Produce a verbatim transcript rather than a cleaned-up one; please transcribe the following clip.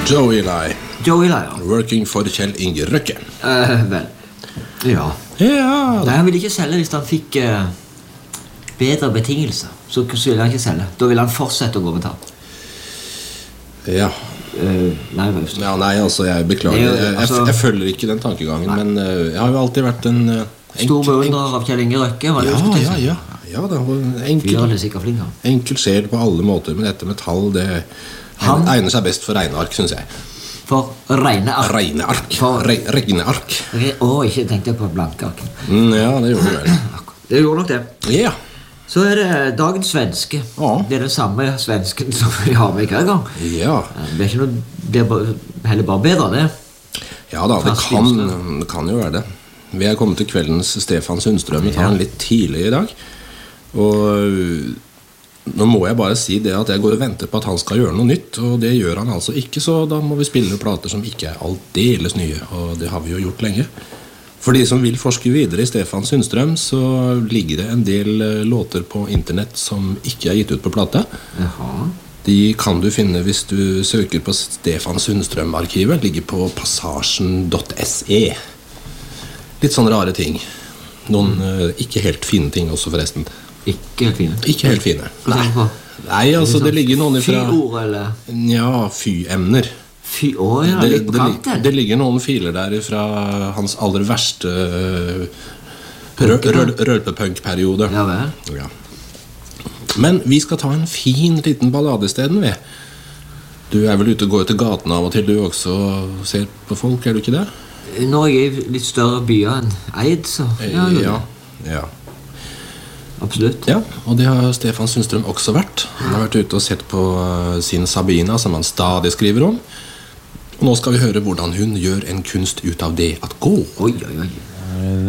Joe Eli. Joe Eli, ja. Working for Kjell Inge Røkke. Eh, vel. Ja. Ja. Nei, han ville ikke selge hvis han fikk eh, bedre betingelser. Så ville han ikke selge. Da ville han fortsette å gå med tap. Ja. Uh, nei, hva just det? Ja, nei, altså, jeg beklager. Nei, Jeg, altså- jeg, jeg følger ikke den tankegangen, Nei. men uh, jeg har jo alltid vært en uh, Stor beundrer av Kjell Inge Røkke. Var det Ja, du skulle ja, si? ja. Ja, det var en enkel, Fyren er sikkert flink, han. enkel sjel på alle måter, men dette med tall, det Han- egner seg best for regneark, synes jeg. For regne ark. Regneark. For- Re, regneark. Re Å, ikke tenkte jeg på blanke ark. Mm, ja, det gjorde du vel. Det gjorde nok det. Ja. Så er det dagens svenske. Ja. Det er den samme svensken som vi har med hver gang. Ja. Det er ikke noe, det er bare, heller bare bedre, det. Ja da, det Fast kan, Lindstrøm. det kan jo være det. Vi er kommet til kveldens Stefan Sundstrøm. Vi tar han litt tidlig i dag. Og nå må jeg bare si det at jeg går og venter på at han skal gjøre noe nytt, og det gjør han altså ikke, så da må vi spille plater som ikke er aldeles nye, og det har vi jo gjort lenge. For de som vil forske videre i Stefan Sundstrøm, så ligger det en del eh, låter på internett som ikke er gitt ut på plate. Jaha. De kan du finne hvis du søker på Stefan Sundstrøm-arkivet. Ligger på passasjen punktum se. Litt sånne rare ting. Noen eh, ikke helt fine ting også, forresten. Ikke helt fine. Ikke helt fine. Hva tenker du på? Nei, altså det ligger noen ifra Fy-ord, eller? Ja, fy-emner. Fy, å ja, det, litt på det, kanten. det ligger noen filer der fra hans aller verste øh, rø- rø- rølpepunk-periode. Ja vel. Ja. Men vi skal ta en fin liten ballade i stedet, vi. Du er vel ute og går til gaten av og til du også og ser på folk, er du ikke det? Når jeg er i litt større byer enn Eid, så ja, jo, ja, ja. absolutt. Ja, og det har Stefan Sundstrøm også vært. Han har vært ute og sett på øh, sin Sabina, som han stadig skriver om. Og nå skal vi høre hvordan hun gjør en kunst ut av det at gå. Oi, oi, oi.